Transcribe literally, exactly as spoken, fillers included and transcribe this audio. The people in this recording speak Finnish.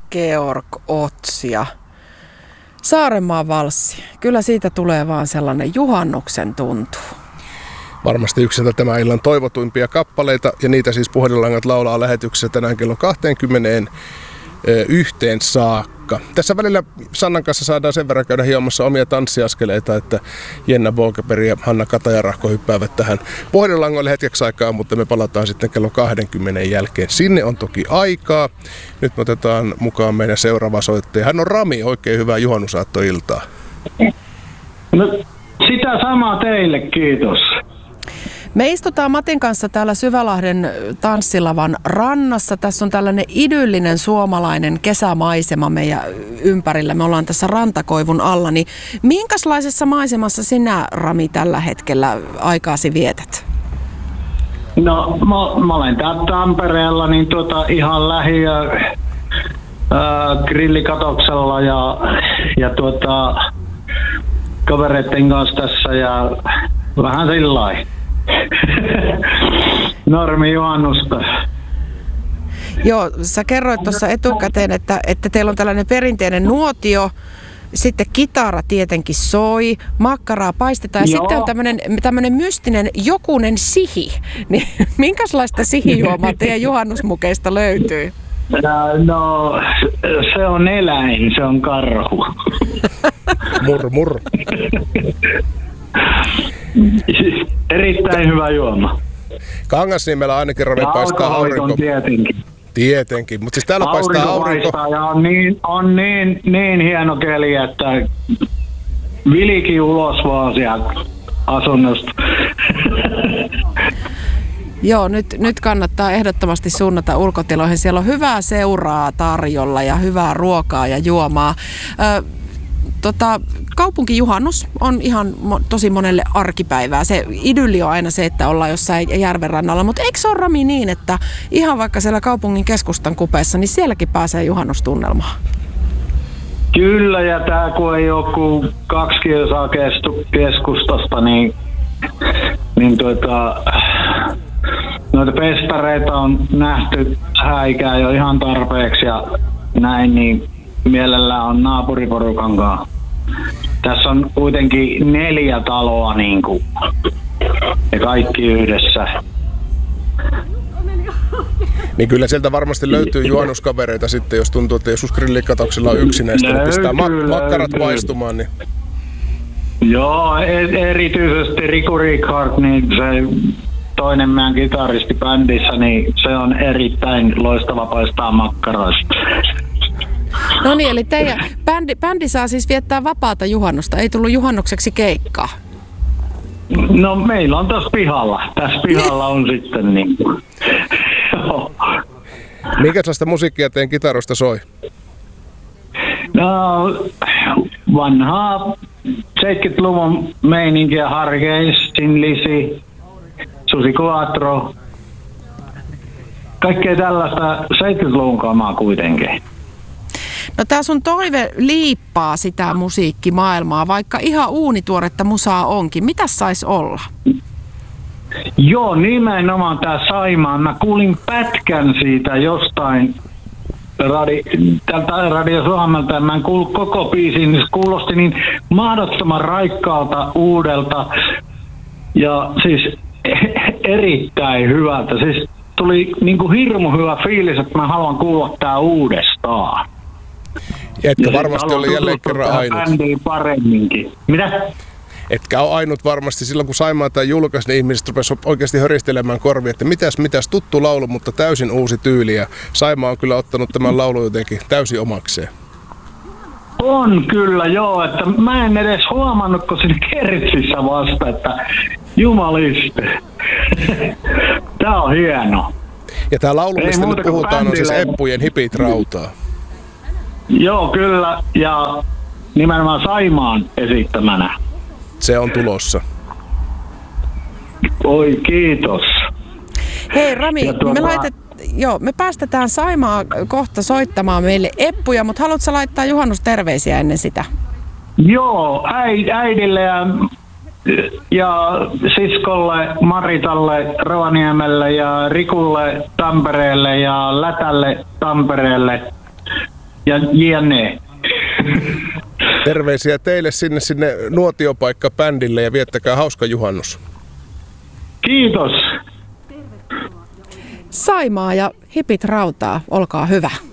Georg Ots ja Saarenmaan valssi. Kyllä siitä tulee vaan sellainen juhannuksen tuntu. Varmasti yksiltä tämän illan toivotuimpia kappaleita, ja niitä siis Puhelinlangat laulaa lähetyksessä tänään kello kaksikymmentä yhteen saakka. Tässä välillä Sannan kanssa saadaan sen verran käydä hiomassa omia tanssiaskeleita, että Jenna Bolkeberg ja Hanna Katajarahko hyppäävät tähän Puhelinlangoille hetkeksi aikaa, mutta me palataan sitten kello kaksikymmentä jälkeen. Sinne on toki aikaa. Nyt me otetaan mukaan meidän seuraava soittaja. Hän on Rami. Oikein hyvää juhannusaattoiltaa. No, sitä samaa teille, kiitos. Me istutaan Matin kanssa täällä Syvälahden tanssilavan rannassa. Tässä on tällainen idyllinen suomalainen kesämaisema meidän ympärillä. Me ollaan tässä rantakoivun alla. Niin minkälaisessa maisemassa sinä, Rami, tällä hetkellä aikaasi vietät? No, mä, mä olen täällä Tampereella niin tuota, ihan lähiö äh, grillikatoksella ja, ja tuota, kavereiden kanssa tässä ja vähän sillain. Normi juhannusta. Joo, sä kerroit tuossa etukäteen, että, että teillä on tällainen perinteinen nuotio, sitten kitara tietenkin soi, makkaraa paistetaan ja Joo. sitten on tämmöinen, tämmöinen mystinen jokunen sihi. Niin, minkälaista sihijuomaa teidän juhannusmukeista löytyy? No, se on eläin, se on karhu. Mur, mur. Erittäin hyvä juoma. Kangasniemellä ainakin Rami paistaa aurinko. Tietenkin. Tietenkin, mutta siis täällä aurinko paistaa aurinko. Paistaa ja on niin, on niin, niin hieno keli, että vilikin ulos vaan sieltä asunnosta. Joo, nyt, nyt kannattaa ehdottomasti suunnata ulkotiloihin. Siellä on hyvää seuraa tarjolla ja hyvää ruokaa ja juomaa. Ö, Tota, kaupunkijuhannus on ihan mo- tosi monelle arkipäivää. Se idylli on aina se, että ollaan jossain järven rannalla, mutta eikö se ole, Rami, niin, että ihan vaikka siellä kaupungin keskustan kupeessa, niin sielläkin pääsee juhannustunnelmaan? Kyllä, ja tää kun ei ole kuin kaksi kilsaa kestu keskustasta, niin, niin tuota, noita festareita on nähty häikää jo ihan tarpeeksi ja näin, niin mielellään on naapuriporukan kanssa. Tässä on kuitenkin neljä taloa niin kuin, ja kaikki yhdessä. Niin kyllä sieltä varmasti löytyy juhannuskavereita sitten, jos tuntuu, että joskus grillikatoksilla on yksinäistä, niin pistää mak- makkarat paistumaan. Niin. Joo, erityisesti Riku Rickard, niin se toinen meidän kitaristi bändissä, niin se on erittäin loistava paistaa makkaroista. No niin, eli teidän bändi, bändi saa siis viettää vapaata juhannusta. Ei tullut juhannukseksi keikkaa? No meillä on tässä pihalla. Tässä pihalla on sitten niin kuin. Minkälaista musiikkia teidän kitarosta soi? No vanhaa seitsemänkymmentäluvun meininkiä, Hargeis, Tin Lizzy, Susi Quattro. Kaikkea tällaista seitsemänkymmentäluvun kamaa kuitenkin. No tää sun toive liippaa sitä musiikkimaailmaa, vaikka ihan uunituoretta musaa onkin. Mitäs sais olla? Joo, nimenomaan tää Saimaa. Mä kuulin pätkän siitä jostain radi, tältä Radio Suomelta ja mä en kuullut koko biisin, niin se kuulosti niin mahdottoman raikkaalta, uudelta ja siis erittäin hyvältä. Siis tuli niinku hirmu hyvä fiilis, että mä haluan kuulla tää uudestaan. Etkä varmasti oli jälleen kerran ainut. Paremminkin. Mitä? Etkä ole ainut varmasti. Silloin kun Saimaata julkaisi, niin ihmiset rupesivat oikeasti höristelemään korvia, että mitäs, mitäs tuttu laulu, mutta täysin uusi tyyli. Ja Saimaa on kyllä ottanut tämän laulun jotenkin täysin omakseen. On kyllä, joo. Että mä en edes huomannut, kun siinä kertsissä vasta, että jumaliste. Tää on hieno. Ja tää laulu, mistä nyt puhutaan, on siis Eppujen Hipit rautaa. Joo, kyllä. Ja nimenomaan Saimaan esittämänä. Se on tulossa. Oi, kiitos. Hei Rami, tuota... me, laitet, joo, me päästetään Saimaa kohta soittamaan meille Eppuja, mutta haluatko laittaa juhannusterveisiä ennen sitä? Joo, äidille ja, ja siskolle, Maritalle, Rovaniemelle ja Rikulle Tampereelle ja Lätälle Tampereelle. ja jne. Terveisiä teille sinne sinne Nuotiopaikka-bändille ja viettäkää hauska juhannus. Kiitos. Saimaa ja hipit rautaa, olkaa hyvä.